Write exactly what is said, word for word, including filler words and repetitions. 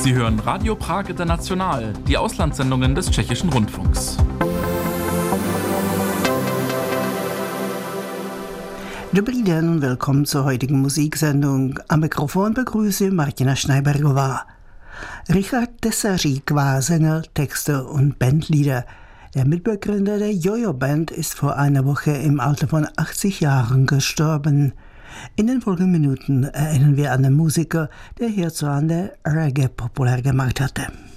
Sie hören Radio Prag International, die Auslandssendungen des Tschechischen Rundfunks. Dobrý den und willkommen zur heutigen Musiksendung. Am Mikrofon begrüße Martina Schneibergová. Richard Tesařík war Sänger, Texter und Bandleader. Der Mitbegründer der Jojo-Band ist vor einer Woche im Alter von achtzig Jahren gestorben. In den folgenden Minuten erinnern wir an den Musiker, der hierzulande Reggae populär gemacht hatte.